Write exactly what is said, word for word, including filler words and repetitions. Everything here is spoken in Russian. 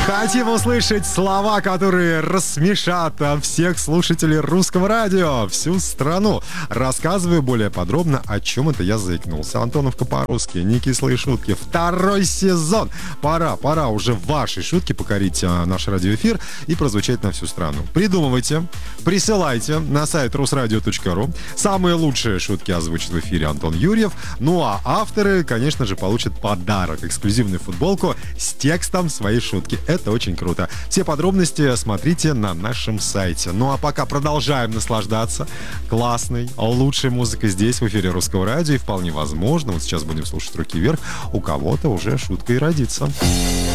Хотим услышать слова, которые рассмешат всех слушателей русского радио, всю страну. Рассказываю более подробно, о чем это я заикнулся. Антоновка по-русски, не кислые шутки. Второй сезон. Пора, пора уже ваши шутки покорить а, наш радиоэфир и прозвучать на всю страну. Придумывайте, присылайте на сайт русрадио точка ру. Самые лучшие шутки озвучит в эфире Антон Юрьев. Ну а авторы, конечно же, получат подарок. Эксклюзивную футболку с текстом своей шутки. Это очень круто. Все подробности смотрите на нашем сайте. Ну а пока продолжаем наслаждаться классной, лучшей музыкой здесь, в эфире Русского радио. И вполне возможно, вот сейчас будем слушать «Руки вверх», у кого-то уже шутка и родится.